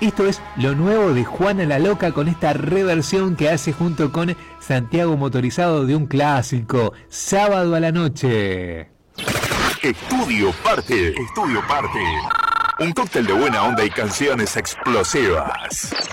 Esto es lo nuevo de Juana la Loca con esta reversión que hace junto con Santiago Motorizado de un clásico, Sábado a la Noche. Estudio Parte. Un cóctel de buena onda y canciones explosivas.